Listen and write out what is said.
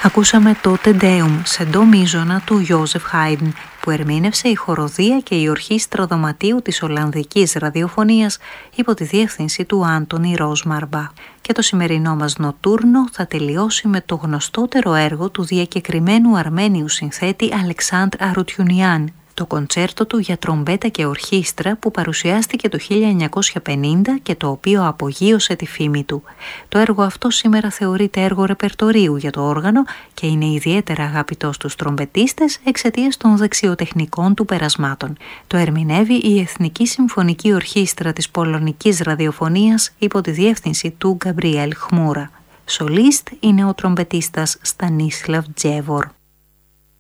Ακούσαμε το Τεντέουμ σε ντο μείζωνα του Γιόζεφ Χάιντν, που ερμήνευσε η χοροδία και η ορχήστρα δωματίου της Ολλανδικής Ραδιοφωνίας υπό τη διεύθυνση του Άντονι Ρόσμαρμπα. Και το σημερινό μας νοτούρνο θα τελειώσει με το γνωστότερο έργο του διακεκριμένου Αρμένιου συνθέτη Αλεξάνδρ Αρουτιουνιάν, το κοντσέρτο του για τρομπέτα και ορχήστρα που παρουσιάστηκε το 1950 και το οποίο απογείωσε τη φήμη του. Το έργο αυτό σήμερα θεωρείται έργο ρεπερτορίου για το όργανο και είναι ιδιαίτερα αγαπητό στους τρομπετίστες εξαιτίας των δεξιοτεχνικών του περασμάτων. Το ερμηνεύει η Εθνική Συμφωνική Ορχήστρα της Πολωνικής Ραδιοφωνίας υπό τη διεύθυνση του Γκαμπριέλ Χμούρα. Σολίστ είναι ο τρομπετίστας Στανίσλαβ Τζέβορ.